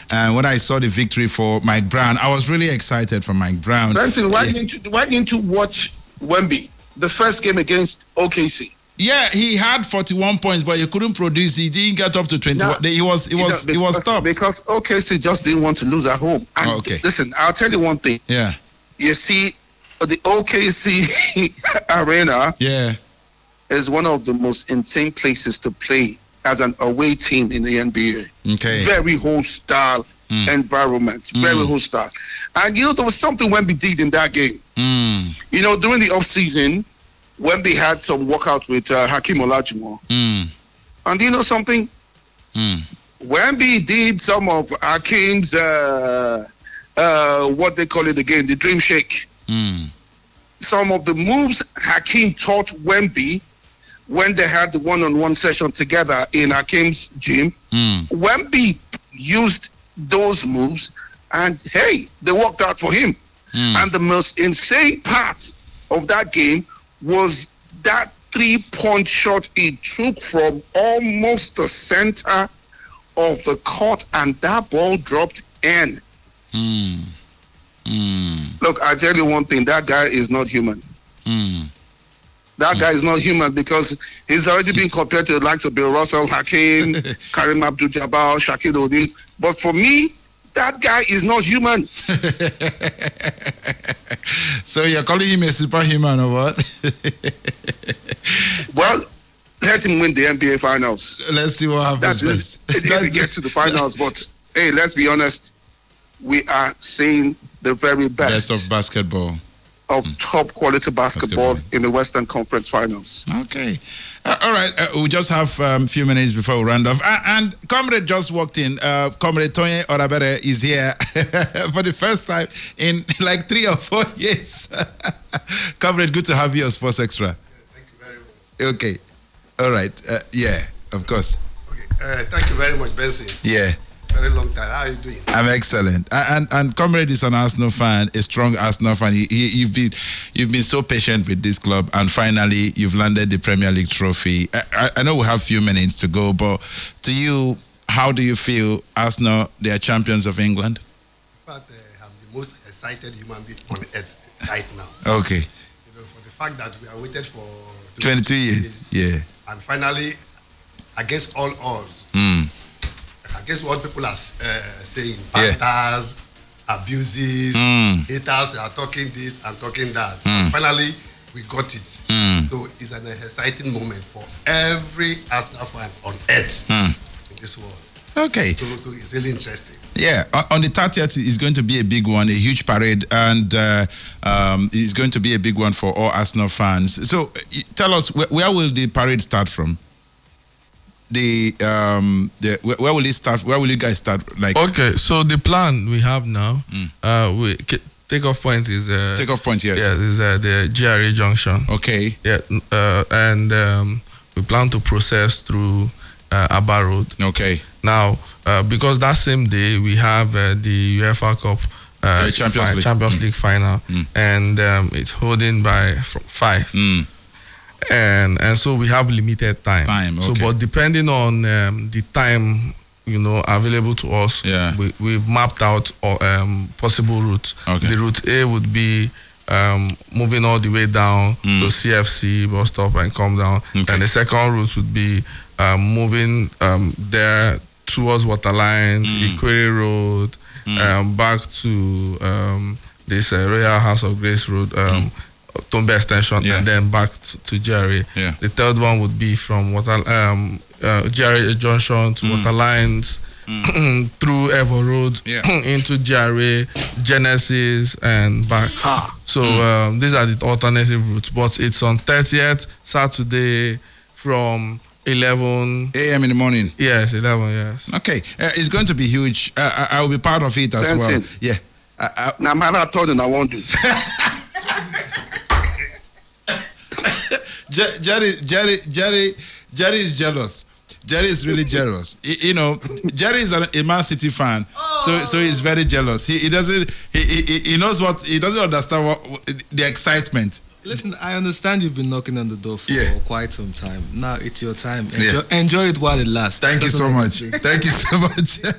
And when I saw the victory for Mike Brown, I was really excited for Mike Brown. Benson, why didn't you watch Wemby, the first game against OKC? Yeah, he had 41 points, but he couldn't produce. He didn't get up to 21. He was stopped because OKC just didn't want to lose at home. And listen, I'll tell you one thing. Yeah, you see, the OKC arena. Yeah, is one of the most insane places to play as an away team in the NBA. Okay, very hostile environment. Very hostile. And there was something Wemby did in that game. During the off season, Wemby had some workout with Hakeem Olajuwon. And you know something? Wemby did some of Hakeem's, what they call it again, the Dream Shake. Some of the moves Hakeem taught Wemby when they had the one-on-one session together in Hakeem's gym. Wemby used those moves, and hey, they worked out for him. And the most insane part of that game was that 3-point shot he took from almost the center of the court, and that ball dropped in. Look, I tell you one thing, that guy is not human. That guy is not human because he's already been compared to the likes of Bill Russell, Hakeem, Kareem Abdul-Jabbar, Shaquille O'Neal. But for me, that guy is not human. So you're calling him a superhuman or what? Well, let him win the NBA Finals. Let's see what happens. He didn't get to the finals, but hey, let's be honest. We are seeing the very best of basketball. Of top quality basketball in the Western Conference Finals. Okay. All right. We just have a few minutes before we round off. And Comrade just walked in. Comrade Tony Orabere is here for the first time in like 3 or 4 years. Comrade, good to have you on Sports Extra. Thank you very much. Okay. All right. Yeah, of course. Okay. Thank you very much, Benson. Yeah. Very long time. How are you doing? I'm excellent. And Comrade is an Arsenal fan, a strong Arsenal fan. You've been so patient with this club, and finally you've landed the Premier League trophy. I know we have a few minutes to go, but to you, how do you feel Arsenal, they are champions of England? In fact, I'm the most excited human being on earth right now. Okay. For the fact that we have waited for 22 years. Yeah. And finally, against all odds, against what people are saying, banters, abuses, haters are talking this and talking that. Finally, we got it. So it's an exciting moment for every Arsenal fan on earth in this world. Okay. So it's really interesting. Yeah, on the 30th is going to be a big one, a huge parade, and it's going to be a big one for all Arsenal fans. So tell us, where will the parade start from? Where will it start? Where will you guys start? Okay, so the plan we have now, takeoff point is takeoff point. Yes. Yeah, is the GRA junction. Okay. Yeah, and we plan to process through Abba Road. Okay. Now, because that same day we have the UEFA Cup Champions League final, and it's holding by 5. And so we have limited time. Okay. So, but depending on the time available to us, we've mapped out possible routes. Okay. The route A would be moving all the way down to CFC bus stop and come down. Okay. And the second route would be moving there towards Waterlines, Equerry Road, back to this Royal House of Grace Road. Tombe Extension, and then back to Jerry. Yeah. The third one would be from Jerry Junction to Waterlines, through Evo Road, into Jerry, Genesis, and back. So these are the alternative routes, but it's on 30th, Saturday, from 11 a.m. in the morning. Yes, 11, yes. Okay, it's going to be huge. I will be part of it as well. Yeah. Now, man, I told him I won't do. Jerry is jealous. Jerry is really jealous. Jerry is a Man City fan, so he's very jealous. He doesn't. He knows what he doesn't understand what the excitement. Listen, I understand you've been knocking on the door for quite some time. Now it's your time. Enjoy it while it lasts. Thank you so much. Thank you so much.